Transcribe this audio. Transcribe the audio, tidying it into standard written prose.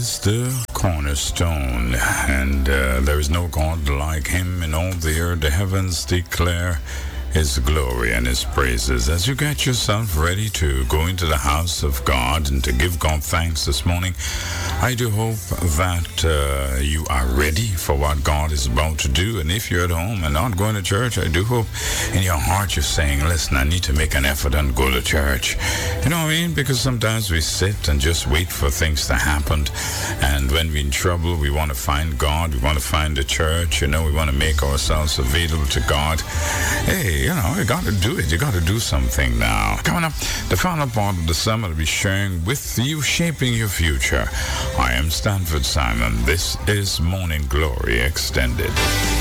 is the cornerstone, and there is no God like him in all the earth. The heavens declare his glory and his praises. As you get yourself ready to go into the house of God and to give God thanks this morning, I do hope that you are ready for what God is about to do. And if you're at home and not going to church, I do hope in your heart you're saying, listen, I need to make an effort and go to church. You know what I mean? Because sometimes we sit and just wait for things to happen. And when we're in trouble, we want to find God. We want to find the church. You know, we want to make ourselves available to God. Hey, you know, you got to do it. You got to do something now. Coming up, the final part of the sermon I'll be sharing with you, Shaping Your Future. I am Stanford Simon. This is Morning Glory Extended.